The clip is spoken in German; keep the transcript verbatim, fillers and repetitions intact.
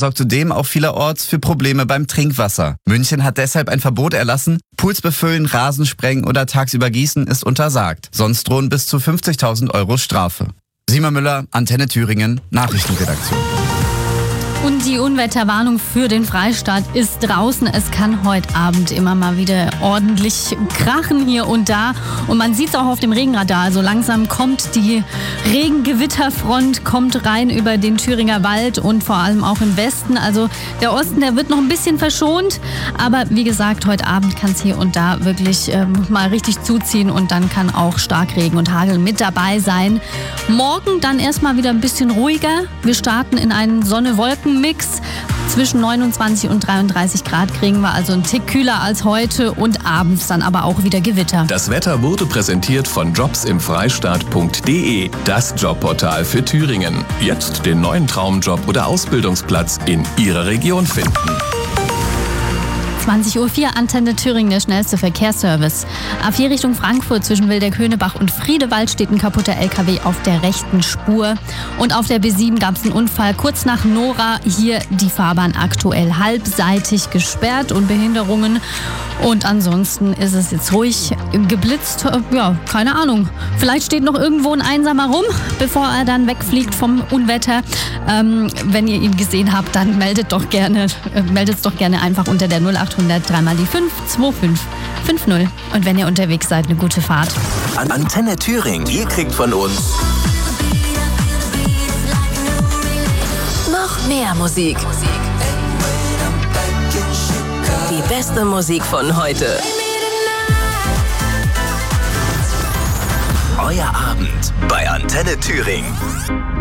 sorgt zudem auch vielerorts für Probleme beim Trinkwasser. München hat deshalb ein Verbot erlassen. Pools befüllen, Rasen sprengen oder tagsüber gießen ist untersagt. Sonst drohen bis zu fünfzigtausend Euro Strafe. Simon Müller, Antenne Thüringen, Nachrichtenredaktion. Und die Unwetterwarnung für den Freistaat ist draußen. Es kann heute Abend immer mal wieder ordentlich krachen hier und da. Und man sieht es auch auf dem Regenradar. Also langsam kommt die Regengewitterfront, kommt rein über den Thüringer Wald und vor allem auch im Westen. Also der Osten, der wird noch ein bisschen verschont. Aber wie gesagt, heute Abend kann es hier und da wirklich äh, mal richtig zuziehen. Und dann kann auch Starkregen und Hagel mit dabei sein. Morgen dann erstmal wieder ein bisschen ruhiger. Wir starten in einen Sonne-Wolken Mix. Zwischen neunundzwanzig und dreiunddreißig Grad kriegen wir, also einen Tick kühler als heute und abends dann aber auch wieder Gewitter. Das Wetter wurde präsentiert von jobs im freistaat punkt de, das Jobportal für Thüringen. Jetzt den neuen Traumjob oder Ausbildungsplatz in Ihrer Region finden. zwanzig Uhr vier, Antenne Thüringen, der schnellste Verkehrsservice. A vier Richtung Frankfurt zwischen Wildeck-Höhnebach und Friedewald steht ein kaputter L K W auf der rechten Spur. Und auf der B sieben gab es einen Unfall kurz nach Nora. Hier die Fahrbahn aktuell halbseitig gesperrt und Behinderungen. Und ansonsten ist es jetzt ruhig geblitzt. Ja, keine Ahnung. Vielleicht steht noch irgendwo ein Einsamer rum, bevor er dann wegfliegt vom Unwetter. Ähm, wenn ihr ihn gesehen habt, dann meldet doch gerne, äh, meldet es doch gerne einfach unter der null acht hundert drei mal die fünf zwei fünf fünf null. Und wenn ihr unterwegs seid, eine gute Fahrt. An Antenne Thüringen, ihr kriegt von uns noch mehr Musik. Die beste Musik von heute. Euer Abend bei Antenne Thüringen.